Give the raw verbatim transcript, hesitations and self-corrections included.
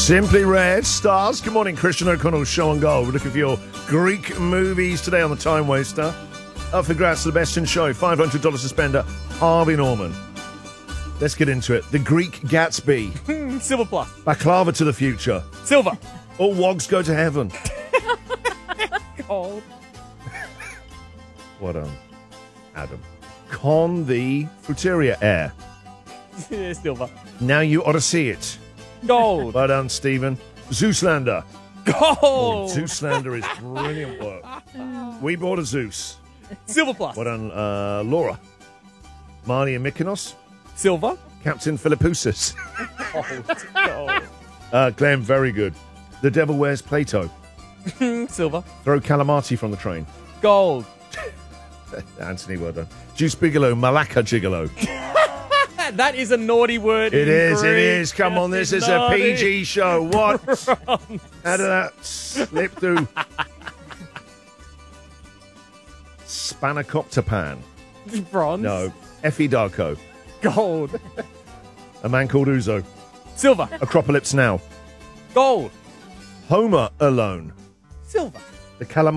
Simply Red stars. Good morning, Christian O'Connell's Show and Gold. We're looking for your Greek movies today on the Time Waster. Up for grabs to the best in show. five hundred dollars to spender. Harvey Norman. Let's get into it. The Greek Gatsby. Silver plus. Baklava to the future. Silver. All wogs go to heaven. Gold. What um, Adam? Con the Fruteria Air. Silver. Now you ought to see it. Gold. Well done, Stephen. Zeuslander. Gold. Oh, Zeuslander is brilliant work. We bought a Zeus. Silver plus. Well done, uh, Laura. Marnie and Mykonos. Silver. Captain Philippoussis. Gold. Gold. Uh, Glenn, very good. The Devil Wears Plato. Silver. Throw Calamati from the train. Gold. Anthony, well done. Juice Bigelow, Malacca Gigolo. That is a naughty word. It is, Greek. it is. Come Yes, on, this it's is a naughty. P G show. What? How did that slip through? Spanakopter Bronze. No. Effie Darko. Gold. A Man Called Uzo. Silver. Acropolis Now. Gold. Homer Alone. Silver. The Calamari